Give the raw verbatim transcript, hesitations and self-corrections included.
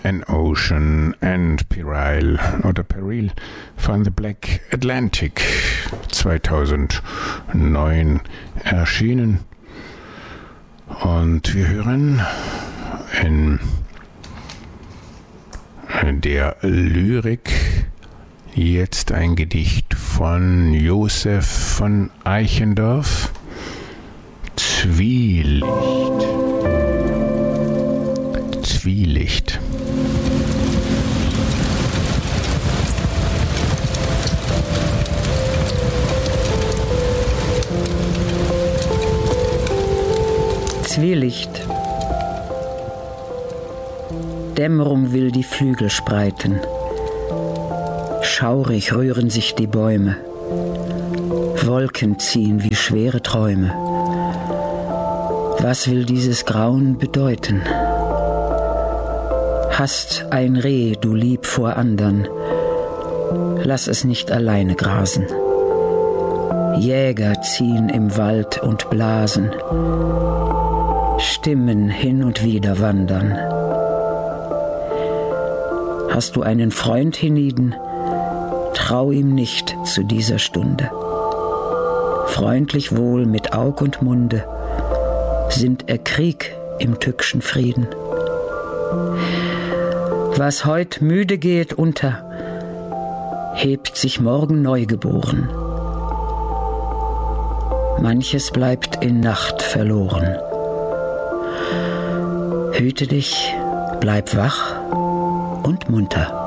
An Ocean and Peril oder Peril von The Black Atlantic, zweitausendneun erschienen. Und wir hören in der Lyrik jetzt ein Gedicht von Josef von Eichendorff, Zwielicht. Zwielicht. Zwielicht. Dämmerung will die Flügel spreiten. Schaurig rühren sich die Bäume. Wolken ziehen wie schwere Träume. Was will dieses Grauen bedeuten? Hast ein Reh, du lieb vor andern, lass es nicht alleine grasen. Jäger ziehen im Wald und blasen, Stimmen hin und wieder wandern. Hast du einen Freund hienieden, trau ihm nicht zu dieser Stunde. Freundlich wohl mit Aug und Munde sinnt er Krieg im tückschen Frieden. Was heut müde geht unter, hebt sich morgen neugeboren. Manches bleibt in Nacht verloren. Hüte dich, bleib wach und munter.